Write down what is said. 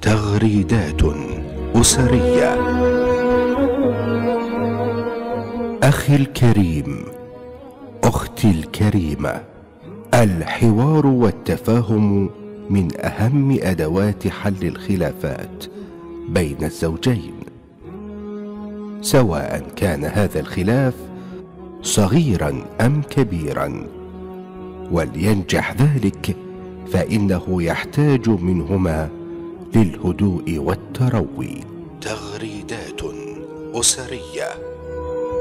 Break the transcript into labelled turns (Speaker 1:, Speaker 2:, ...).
Speaker 1: تغريدات أسرية. أخي الكريم، أختي الكريمة، الحوار والتفاهم من أهم أدوات حل الخلافات بين الزوجين، سواء كان هذا الخلاف صغيرا أم كبيرا. ولينجح ذلك فإنه يحتاج منهما للهدوء والتروي. تغريدات أسرية.